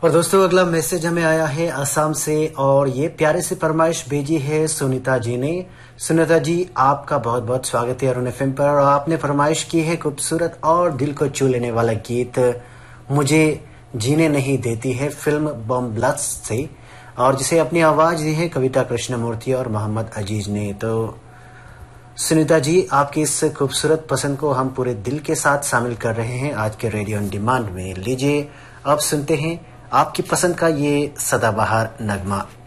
और दोस्तों अगला मैसेज हमें आया है असम से और ये प्यारे से फरमाइश भेजी है सुनीता जी ने। सुनीता जी आपका बहुत बहुत स्वागत है अरुण एफएम पर। और आपने फरमाइश की है खूबसूरत और दिल को छू लेने वाला गीत मुझे जीने नहीं देती है फिल्म बम ब्लास्ट से, और जिसे अपनी आवाज दी है कविता कृष्णमूर्ति और मोहम्मद अजीज ने। तो सुनीता जी आपकी इस खूबसूरत पसंद को हम पूरे दिल के साथ शामिल कर रहे हैं आज के रेडियो ऑन डिमांड में। लीजिए अब सुनते हैं आपकी पसंद का ये सदाबहार नगमा।